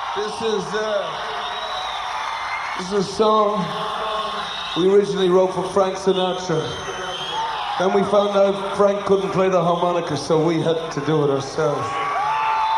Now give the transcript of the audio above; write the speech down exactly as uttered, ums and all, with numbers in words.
This is, uh, this is a song we originally wrote for Frank Sinatra. Then we found out Frank couldn't play the harmonica, so we had to do it ourselves.